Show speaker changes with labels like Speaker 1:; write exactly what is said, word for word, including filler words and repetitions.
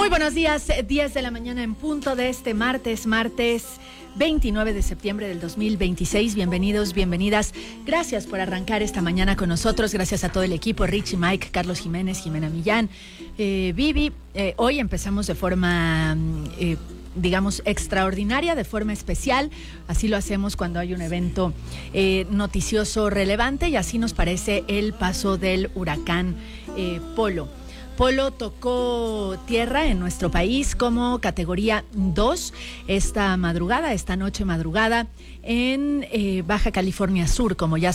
Speaker 1: Muy buenos días, diez de la mañana en punto de este martes, martes veintinueve de septiembre del dos mil veintiséis. Bienvenidos, bienvenidas. Gracias por arrancar esta mañana con nosotros. Gracias a todo el equipo, Richie, Mike, Carlos Jiménez, Jimena Millán, eh, Vivi. Eh, hoy empezamos de forma... Eh, digamos, extraordinaria, de forma especial. Así lo hacemos cuando hay un evento eh, noticioso relevante, y así nos parece el paso del huracán eh, Polo. Polo tocó tierra en nuestro país como categoría dos esta madrugada, esta noche madrugada, en eh, Baja California Sur, como ya